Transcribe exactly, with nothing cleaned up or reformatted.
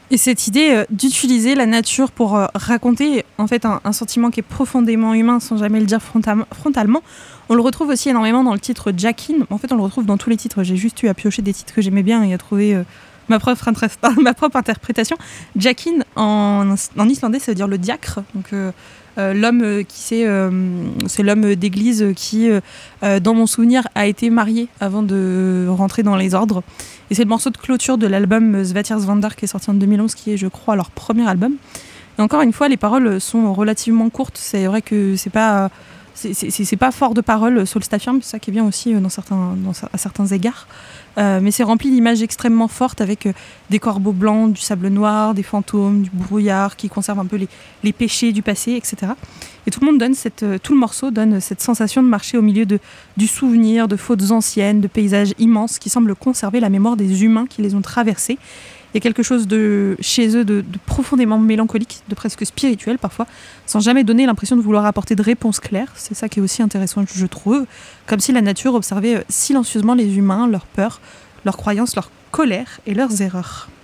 Et cette idée euh, d'utiliser la nature pour euh, raconter en fait un, un sentiment qui est profondément humain sans jamais le dire frontam- frontalement, on le retrouve aussi énormément dans le titre Jackin. En fait, on le retrouve dans tous les titres. J'ai juste eu à piocher des titres que j'aimais bien et à trouver euh, ma, propre intra- ma propre interprétation. Jackin en, en islandais, ça veut dire le diacre. Donc euh, euh, l'homme euh, qui c'est, euh, c'est l'homme d'église qui, euh, euh, dans mon souvenir, a été marié avant de rentrer dans les ordres. Et c'est le morceau de clôture de l'album Svatir'svandr qui est sorti en deux mille onze, qui est, je crois, leur premier album. Et encore une fois, les paroles sont relativement courtes. C'est vrai que c'est pas, c'est, c'est, c'est pas fort de paroles sur le Solstafirm, c'est ça qui est bien aussi dans certains, dans, à certains égards. Euh, mais c'est rempli d'images extrêmement fortes avec euh, des corbeaux blancs, du sable noir, des fantômes, du brouillard qui conserve un peu les, les péchés du passé, et cetera. Et tout le monde donne cette, euh, tout le morceau donne cette sensation de marcher au milieu de, du souvenir, de fautes anciennes, de paysages immenses qui semblent conserver la mémoire des humains qui les ont traversés. Il y a quelque chose de, chez eux de, de profondément mélancolique, de presque spirituel parfois, sans jamais donner l'impression de vouloir apporter de réponses claires. C'est ça qui est aussi intéressant, je trouve. Comme si la nature observait silencieusement les humains, leurs peurs, leurs croyances, leurs colères et leurs erreurs.